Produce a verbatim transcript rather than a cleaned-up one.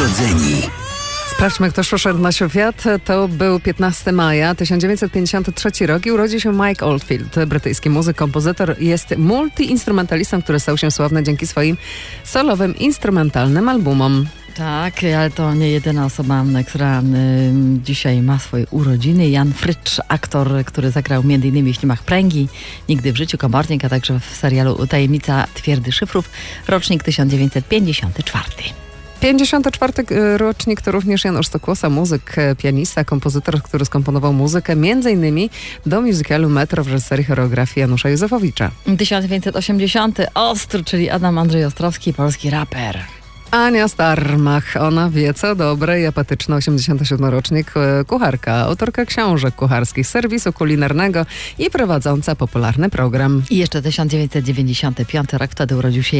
urodzeni. Sprawdźmy, kto przyszedł na świat. To był piętnastego maja tysiąc dziewięćset pięćdziesiątego trzeciego roku i urodził się Mike Oldfield. Brytyjski muzyk, kompozytor, jest multiinstrumentalistą, który stał się sławny dzięki swoim solowym, instrumentalnym albumom. Tak, ale to nie jedyna osoba, która y, dzisiaj ma swoje urodziny. Jan Frycz, aktor, który zagrał między innymi w filmach Pręgi, Nigdy w życiu, Komornik, a także w serialu Tajemnica Twierdych Szyfrów, rocznik tysiąc dziewięćset pięćdziesiąty czwarty. pięćdziesiąty czwarty rocznik to również Janusz Stokłosa, muzyk, pianista, kompozytor, który skomponował muzykę między innymi do musicalu Metro w reżyserii choreografii Janusza Józefowicza. tysiąc dziewięćset osiemdziesiąty Ostr, czyli Adam Andrzej Ostrowski, polski raper. Ania Starmach, ona wie co dobre i apatyczna, osiemdziesiąty siódmy rocznik, kucharka, autorka książek kucharskich, serwisu kulinarnego i prowadząca popularny program. I jeszcze tysiąc dziewięćset dziewięćdziesiąty piąty rok, wtedy urodził się